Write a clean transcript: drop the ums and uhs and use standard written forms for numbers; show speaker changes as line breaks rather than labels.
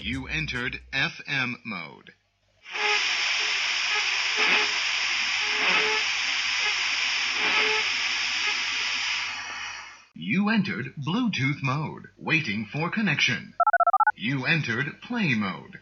You entered FM mode. You entered Bluetooth mode, waiting for connection. You entered play mode.